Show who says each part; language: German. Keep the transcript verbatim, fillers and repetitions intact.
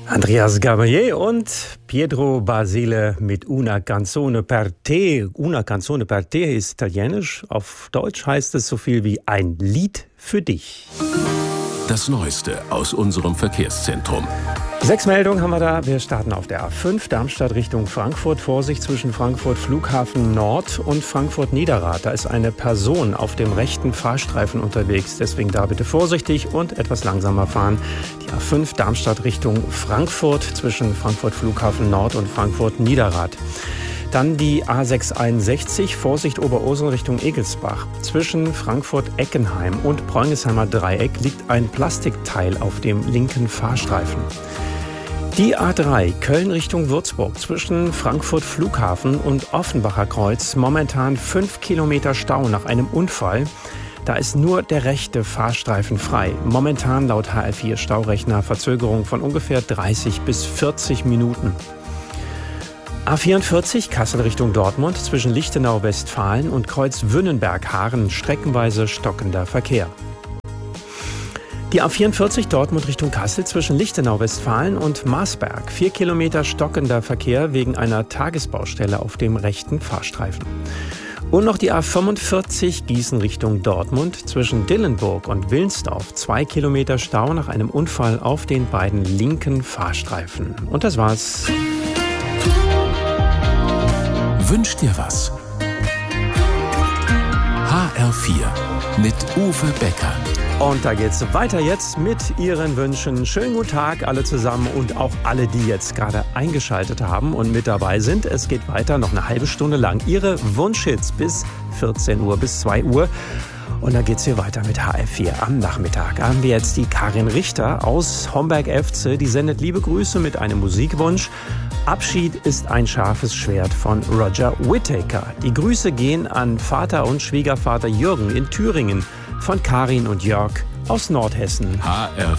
Speaker 1: Andreas Gabalier und Pietro Basile mit Una canzone per te. Una canzone per te ist italienisch. Auf Deutsch heißt es so viel wie ein Lied für dich.
Speaker 2: Das Neueste aus unserem Verkehrszentrum.
Speaker 1: Sechs Meldungen haben wir da. Wir starten auf der A fünf, Darmstadt Richtung Frankfurt. Vorsicht zwischen Frankfurt Flughafen Nord und Frankfurt Niederrad. Da ist eine Person auf dem rechten Fahrstreifen unterwegs. Deswegen da bitte vorsichtig und etwas langsamer fahren. Die A fünf, Darmstadt Richtung Frankfurt zwischen Frankfurt Flughafen Nord und Frankfurt Niederrad. Dann die A sechshunderteinundsechzig, Vorsicht Oberursel Richtung Egelsbach. Zwischen Frankfurt-Eckenheim und Preungesheimer Dreieck liegt ein Plastikteil auf dem linken Fahrstreifen. Die A drei, Köln Richtung Würzburg, zwischen Frankfurt Flughafen und Offenbacher Kreuz. Momentan fünf Kilometer Stau nach einem Unfall. Da ist nur der rechte Fahrstreifen frei. Momentan laut H R vier Staurechner Verzögerung von ungefähr dreißig bis vierzig Minuten. A vierundvierzig, Kassel Richtung Dortmund, zwischen Lichtenau-Westfalen und Kreuz-Wünnenberg-Haaren streckenweise stockender Verkehr. Die A vierundvierzig Dortmund Richtung Kassel zwischen Lichtenau-Westfalen und Marsberg. Vier Kilometer stockender Verkehr wegen einer Tagesbaustelle auf dem rechten Fahrstreifen. Und noch die A fünfundvierzig Gießen Richtung Dortmund zwischen Dillenburg und Wilnsdorf. Zwei Kilometer Stau nach einem Unfall auf den beiden linken Fahrstreifen. Und das war's.
Speaker 2: Wünsch dir was? H R vier mit Uwe Becker.
Speaker 1: Und da geht's weiter jetzt mit Ihren Wünschen. Schönen guten Tag alle zusammen und auch alle, die jetzt gerade eingeschaltet haben und mit dabei sind. Es geht weiter noch eine halbe Stunde lang. Ihre Wunschhits bis vierzehn Uhr, bis zwei Uhr. Und dann geht's hier weiter mit H R vier. Am Nachmittag haben wir jetzt die Karin Richter aus Homberg-Efze. Die sendet liebe Grüße mit einem Musikwunsch. Abschied ist ein scharfes Schwert von Roger Whittaker. Die Grüße gehen an Vater und Schwiegervater Jürgen in Thüringen, von Karin und Jörg aus Nordhessen.
Speaker 2: H R